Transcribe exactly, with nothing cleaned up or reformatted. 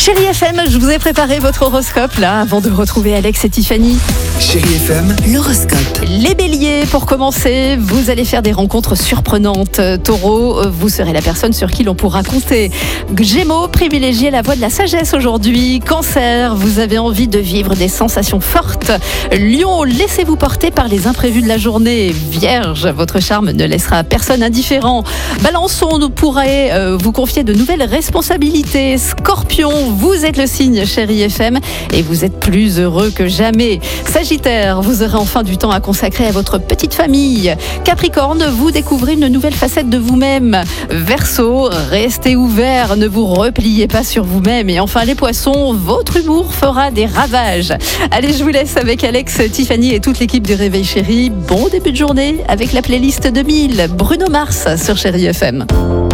Chérie F M, je vous ai préparé votre horoscope là avant de retrouver Alex et Tiffany. Chérie F M, l'horoscope. Les béliers, pour commencer, vous allez faire des rencontres surprenantes. Taureau, vous serez la personne sur qui l'on pourra compter. Gémeaux, privilégiez la voie de la sagesse aujourd'hui. Cancer, vous avez envie de vivre des sensations fortes. Lion, laissez-vous porter par les imprévus de la journée. Vierge, votre charme ne laissera personne indifférent. Balance, on pourrait euh, vous confier de nouvelles responsabilités. Scorpion, vous êtes le signe Chérie F M et vous êtes plus heureux que jamais. Sagittaire, vous aurez enfin du temps à consacrer à votre petite famille. Capricorne, vous découvrez une nouvelle facette de vous-même. Verseau, restez ouvert, ne vous repliez pas sur vous-même. Et enfin les poissons, votre humour fera des ravages. Allez, je vous laisse avec Alex, Tiffany et toute l'équipe du Réveil Chérie. Bon début de journée avec la playlist deux mille, Bruno Mars sur Chérie F M.